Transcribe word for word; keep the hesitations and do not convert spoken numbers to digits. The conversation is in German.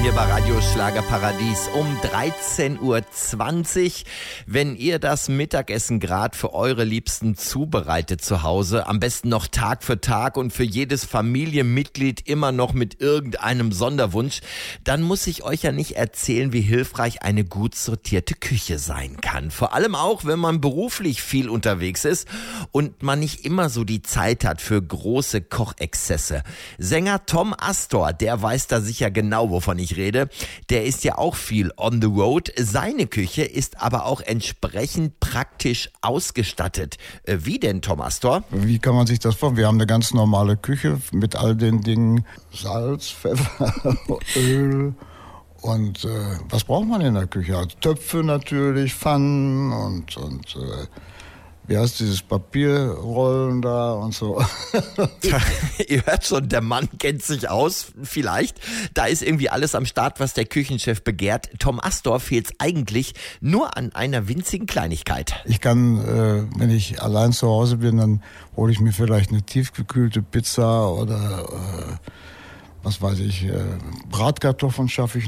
hier bei Radio Schlagerparadies um dreizehn Uhr zwanzig. Wenn ihr das Mittagessen gerade für eure Liebsten zubereitet zu Hause, am besten noch Tag für Tag und für jedes Familienmitglied immer noch mit irgendeinem Sonderwunsch, dann muss ich euch ja nicht erzählen, wie hilfreich eine gut sortierte Küche sein kann. Vor allem auch, wenn man beruflich viel unterwegs ist und man nicht immer so die Zeit hat für große Kochexzesse. Sänger Tom Astor, der weiß da sicher genau, wovon ich rede. Der ist ja auch viel on the road. Seine Küche ist aber auch entsprechend praktisch ausgestattet. Wie denn, Tom Astor? Wie kann man sich das vorstellen? Wir haben eine ganz normale Küche mit all den Dingen. Salz, Pfeffer, Öl. Und äh, was braucht man in der Küche? Also Töpfe natürlich, Pfannen und, und äh, wie heißt dieses Papierrollen da und so. Ihr hört schon, der Mann kennt sich aus, vielleicht. Da ist irgendwie alles am Start, was der Küchenchef begehrt. Tom Astor fehlt eigentlich nur an einer winzigen Kleinigkeit. Ich kann, äh, wenn ich allein zu Hause bin, dann hole ich mir vielleicht eine tiefgekühlte Pizza oder äh, was weiß ich, äh, Bratkartoffeln schaffe ich